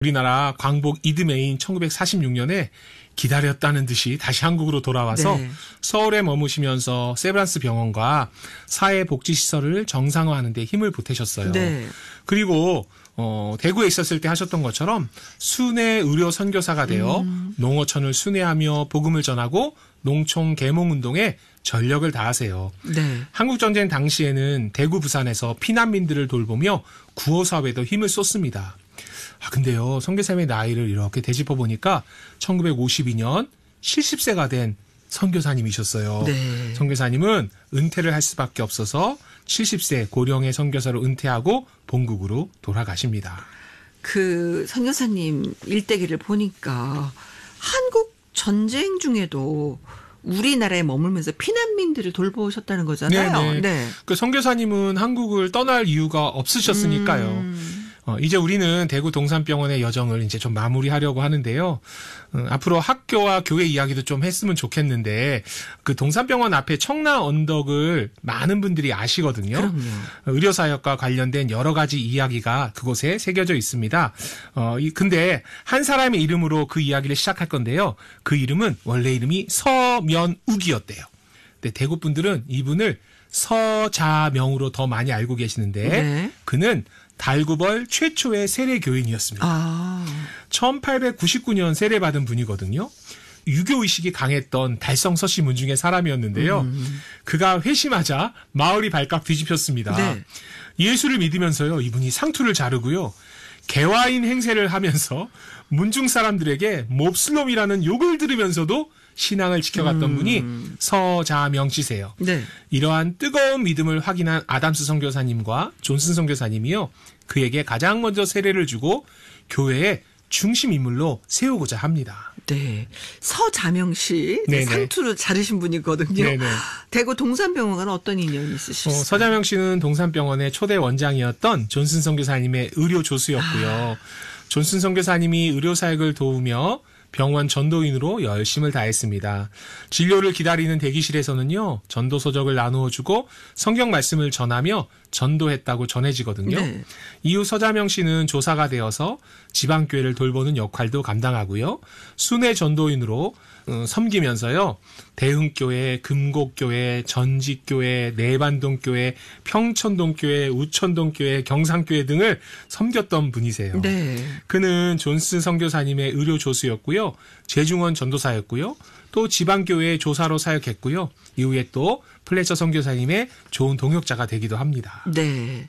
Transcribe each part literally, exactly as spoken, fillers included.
우리나라 광복 이듬해인 천구백사십육 년에 기다렸다는 듯이 다시 한국으로 돌아와서 네. 서울에 머무시면서 세브란스 병원과 사회복지시설을 정상화하는 데 힘을 보태셨어요. 네. 그리고 어, 대구에 있었을 때 하셨던 것처럼 순회 의료 선교사가 되어 음. 농어촌을 순회하며 복음을 전하고 농촌 계몽운동에 전력을 다하세요. 네. 한국전쟁 당시에는 대구 부산에서 피난민들을 돌보며 구호사업에도 힘을 쏟습니다. 아, 근데요, 선교사님의 나이를 이렇게 되짚어 보니까 천구백오십이 년 칠십 세가 된 선교사님이셨어요. 네. 선교사님은 은퇴를 할 수밖에 없어서 칠십 세 고령의 선교사로 은퇴하고 본국으로 돌아가십니다. 그 선교사님 일대기를 보니까 한국 전쟁 중에도 우리나라에 머물면서 피난민들을 돌보셨다는 거잖아요. 네네. 네. 그 선교사님은 한국을 떠날 이유가 없으셨으니까요. 음. 어, 이제 우리는 대구 동산병원의 여정을 이제 좀 마무리하려고 하는데요. 음, 앞으로 학교와 교회 이야기도 좀 했으면 좋겠는데, 그 동산병원 앞에 청라 언덕을 많은 분들이 아시거든요. 그럼요. 의료사역과 관련된 여러 가지 이야기가 그곳에 새겨져 있습니다. 어, 이, 근데 한 사람의 이름으로 그 이야기를 시작할 건데요. 그 이름은 원래 이름이 서면욱이었대요. 근데 대구 분들은 이분을 서자명으로 더 많이 알고 계시는데, 네. 그는 달구벌 최초의 세례교인이었습니다. 아. 천팔백구십구 년 세례받은 분이거든요. 유교의식이 강했던 달성서시문 중의 사람이었는데요. 음. 그가 회심하자 마을이 발칵 뒤집혔습니다. 네. 예수를 믿으면서요, 이분이 상투를 자르고요, 개화인 행세를 하면서 문중 사람들에게 몹쓸놈이라는 욕을 들으면서도 신앙을 지켜갔던 음. 분이 서자명 씨세요. 네. 이러한 뜨거운 믿음을 확인한 아담스 선교사님과 존슨 선교사님이요, 그에게 가장 먼저 세례를 주고 교회의 중심 인물로 세우고자 합니다. 네, 서자명 씨 상투를 자르신 분이거든요. 네네. 대구 동산병원과는 어떤 인연이 있으셨어요? 어, 서자명 씨는 동산병원의 초대 원장이었던 존슨 선교사님의 의료 조수였고요. 아. 존슨 선교사님이 의료사역을 도우며 병원 전도인으로 열심을 다했습니다. 진료를 기다리는 대기실에서는요, 전도 소적을 나누어주고 성경 말씀을 전하며 전도했다고 전해지거든요. 네. 이후 서자명 씨는 조사가 되어서 지방교회를 돌보는 역할도 감당하고요, 순회 전도인으로 어, 섬기면서요, 대흥교회, 금곡교회, 전직교회, 내반동교회, 평천동교회, 우천동교회, 경상교회 등을 섬겼던 분이세요. 네. 그는 존슨 선교사님의 의료 조수였고요, 재중원 전도사였고요, 또 지방교회의 조사로 사역했고요, 이후에 또 플래처 선교사님의 좋은 동역자가 되기도 합니다. 네.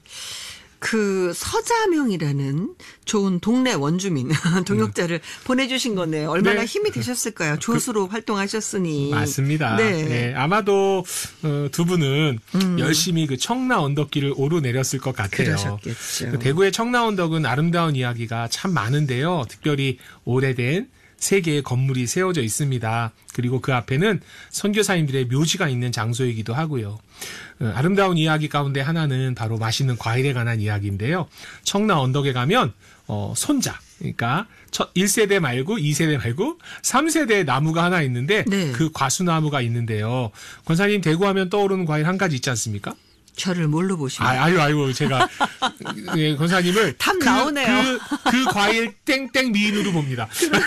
그 서자명이라는 좋은 동네 원주민 동역자를 음. 보내주신 거네요. 얼마나 네. 힘이 되셨을까요? 조수로 그, 활동하셨으니. 맞습니다. 네. 네. 아마도 어, 두 분은 음. 열심히 그 청라 언덕길을 오르내렸을 것 같아요. 그러셨겠죠. 그 대구의 청라 언덕은 아름다운 이야기가 참 많은데요. 특별히 오래된 세 개의 건물이 세워져 있습니다. 그리고 그 앞에는 선교사님들의 묘지가 있는 장소이기도 하고요. 아름다운 이야기 가운데 하나는 바로 맛있는 과일에 관한 이야기인데요. 청라 언덕에 가면 어, 손자, 그러니까 일 세대 말고 이 세대 말고 삼 세대 나무가 하나 있는데 네. 그 과수나무가 있는데요. 권사님, 대구하면 떠오르는 과일 한 가지 있지 않습니까? 저를 뭘로 보십니까? 아, 아유, 아유, 제가, 예, 권사님을. 탐 그, 나오네요. 그, 그 과일 땡땡 미인으로 봅니다.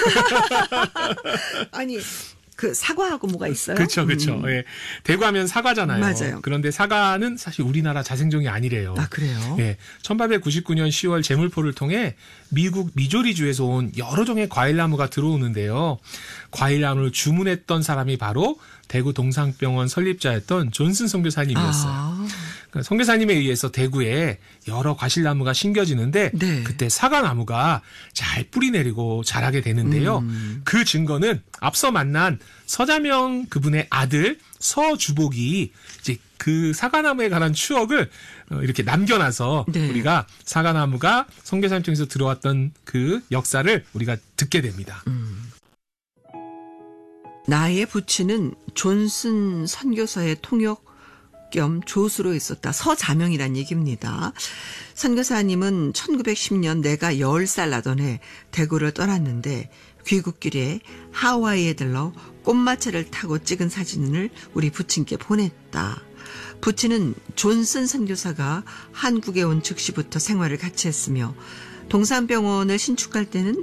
아니, 그 사과하고 뭐가 있어요? 그렇죠, 그렇죠. 음. 예. 대구하면 사과잖아요. 맞아요. 그런데 사과는 사실 우리나라 자생종이 아니래요. 아, 그래요? 예. 천팔백구십구 년 시월 제물포를 통해 미국 미조리주에서 온 여러 종의 과일나무가 들어오는데요. 과일나무를 주문했던 사람이 바로 대구 동산병원 설립자였던 존슨 선교사님이었어요. 아. 선교사님에 의해서 대구에 여러 과실나무가 심겨지는데 네. 그때 사과나무가 잘 뿌리 내리고 자라게 되는데요. 음. 그 증거는 앞서 만난 서자명 그분의 아들 서주복이 이제 그 사과나무에 관한 추억을 이렇게 남겨놔서 네. 우리가 사과나무가 선교사님 통해서 들어왔던 그 역사를 우리가 듣게 됩니다. 음. 나의 부친은 존슨 선교사의 통역 겸 조수로 있었다. 서자명이란 얘기입니다. 선교사님은 천구백십 년 내가 열 살 나던 해 대구를 떠났는데 귀국길에 하와이에 들러 꽃마차를 타고 찍은 사진을 우리 부친께 보냈다. 부친은 존슨 선교사가 한국에 온 즉시부터 생활을 같이 했으며 동산병원을 신축할 때는